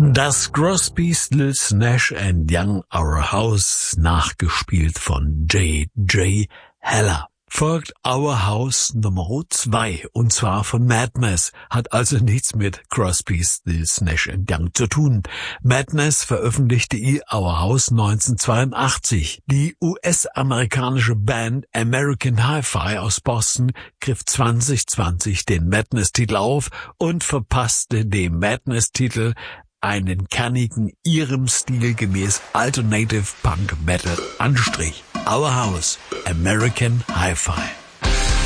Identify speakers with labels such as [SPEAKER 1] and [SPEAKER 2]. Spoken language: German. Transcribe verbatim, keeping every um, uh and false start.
[SPEAKER 1] Das Crosby, Stills, Nash and Young Our House, nachgespielt von J J Heller. Folgt Our House Nummer zwei, und zwar von Madness, hat also nichts mit Crosby, Stills, Nash and Young zu tun. Madness veröffentlichte Our House neunzehnhundertzweiundachtzig. Die U S-amerikanische Band American Hi-Fi aus Boston griff zwanzig zwanzig den Madness-Titel auf und verpasste dem Madness-Titel einen kernigen, ihrem Stil gemäß Alternative Punk Metal Anstrich. Our House, American Hi-Fi.